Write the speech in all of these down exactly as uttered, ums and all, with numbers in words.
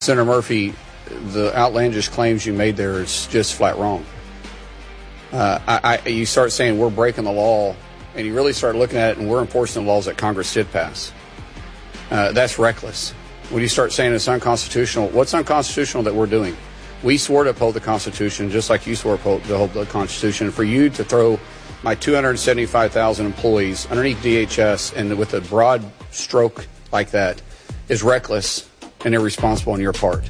Senator Murphy, the outlandish claims you made there is just flat wrong. Uh, I, I, you start saying we're breaking the law, and you really start looking at it, and we're enforcing the laws that Congress did pass. Uh, that's reckless. When you start saying it's unconstitutional, what's unconstitutional that we're doing? We swore to uphold the Constitution, just like you swore to uphold the Constitution. For you to throw my two hundred seventy-five thousand employees underneath D H S and with a broad stroke like that is reckless and irresponsible on your part.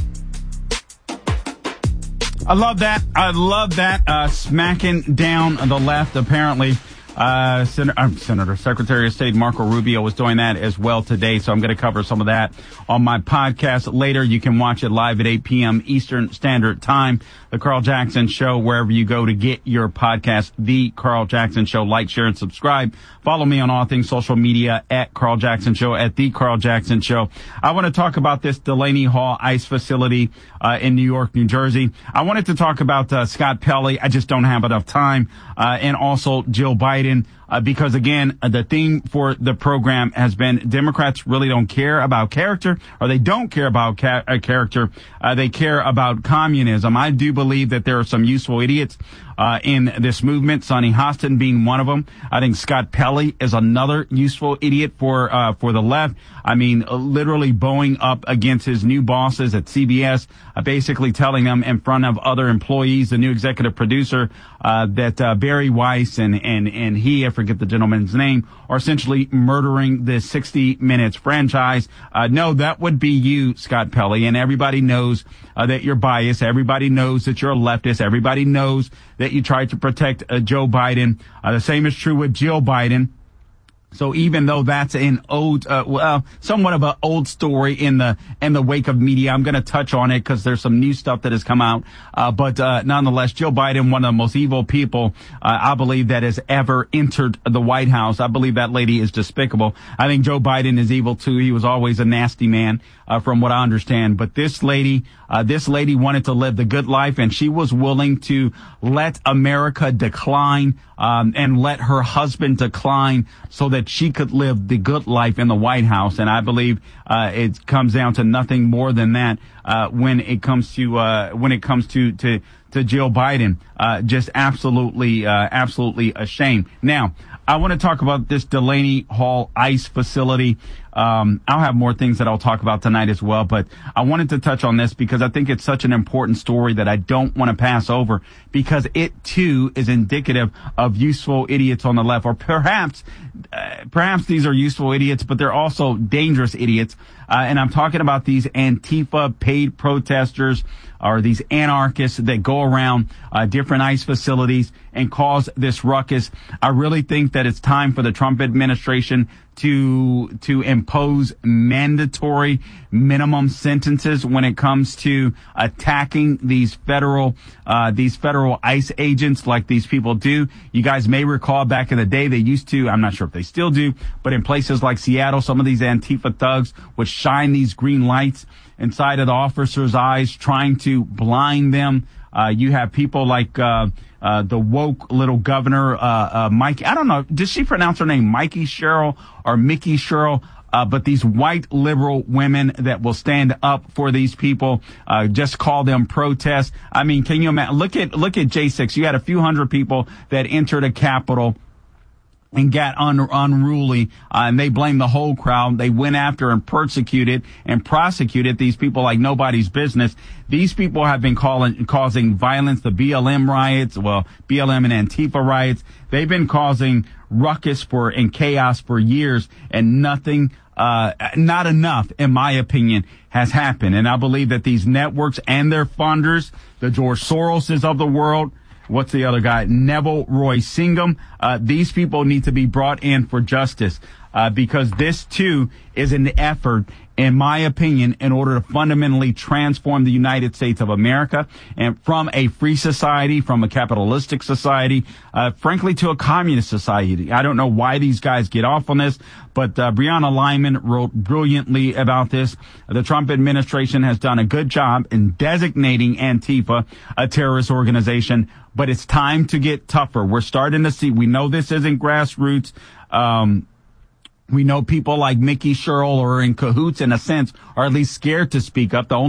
I love that. I love that. Uh, smacking down the left, apparently. Uh, Sen- uh, Senator, Secretary of State Marco Rubio was doing that as well today, so I'm going to cover some of that on my podcast later. You can watch it live at eight p.m. Eastern Standard Time. The Carl Jackson Show, wherever you go to get your podcast, The Carl Jackson Show. Like, share, and subscribe. Follow me on all things social media at Carl Jackson Show, at The Carl Jackson Show. I want to talk about this Delaney Hall ICE facility uh, in New York, New Jersey. I wanted to talk about uh, Scott Pelley. I just don't have enough time. Uh, and also Jill Biden. Uh, because, again, uh, the theme for the program has been Democrats really don't care about character, or they don't care about ca- uh, character. Uh, they care about communism. I do believe that there are some useful idiots uh, in this movement, Sonny Hostin being one of them. I think Scott Pelley is another useful idiot for uh, for the left. I mean, uh, literally bowing up against his new bosses at C B S, uh, basically telling them in front of other employees, the new executive producer, uh, that uh, Barry Weiss and, and, and he, I forget the gentleman's name, are essentially murdering the sixty minutes franchise. Uh, no, that would be you, Scott Pelley, and everybody knows uh, that you're biased. Everybody knows that you're a leftist. Everybody knows that you tried to protect uh, Joe Biden. Uh, the same is true with Jill Biden. So even though that's an old, uh, well, somewhat of an old story in the in the wake of media, I'm going to touch on it because there's some new stuff that has come out. Uh, but uh, nonetheless, Jill Biden, one of the most evil people uh, I believe that has ever entered the White House. I believe that lady is despicable. I think Joe Biden is evil too. He was always a nasty man, uh, from what I understand. But this lady, uh, this lady wanted to live the good life, and she was willing to let America decline um, and let her husband decline so that she could live the good life in the White House. And I believe uh, it comes down to nothing more than that uh, when it comes to uh, when it comes to to to Jill Biden. Uh, just absolutely, uh, absolutely ashamed. Now, I want to talk about this Delaney Hall ICE facility. Um, I'll have more things that I'll talk about tonight as well, but I wanted to touch on this because I think it's such an important story that I don't want to pass over, because it too is indicative of useful idiots on the left, or perhaps, uh, perhaps these are useful idiots, but they're also dangerous idiots. Uh, and I'm talking about these Antifa paid protesters, or these anarchists that go around uh, different ICE facilities and cause this ruckus. I really think that it's time for the Trump administration to to impose mandatory minimum sentences when it comes to attacking these federal uh these federal ICE agents like these people do. You guys may recall back in the day they used to, I'm not sure if they still do, but in places like Seattle, some of these Antifa thugs would shine these green lights inside of the officers' eyes, trying to blind them. Uh, you have people like uh, uh, the woke little governor, uh, uh, Mike. I don't know. Did she pronounce her name Mikey Sherrill or Mickey Sherrill? Uh, but these white liberal women that will stand up for these people, uh, just call them protests. I mean, can you imagine? Look at look at J six. You had a few hundred people that entered a Capitol and got un- unruly, uh, and they blamed the whole crowd. They went after and persecuted and prosecuted these people like nobody's business. These people have been calling, causing violence, the B L M riots, well, B L M and Antifa riots. They've been causing ruckus for and chaos for years, and nothing, uh, not enough, in my opinion, has happened. And I believe that these networks and their funders, the George Soroses of the world, what's the other guy? Neville Roy Singham. Uh, these people need to be brought in for justice, uh, because this too is an effort, in my opinion, in order to fundamentally transform the United States of America and from a free society, from a capitalistic society, uh, frankly, to a communist society. I don't know why these guys get off on this, but uh, Brianna Lyman wrote brilliantly about this. The Trump administration has done a good job in designating Antifa a terrorist organization, but it's time to get tougher. We're starting to see, we know this isn't grassroots, um, We know people like Mickey Sherrill are in cahoots in a sense, or at least scared to speak up. The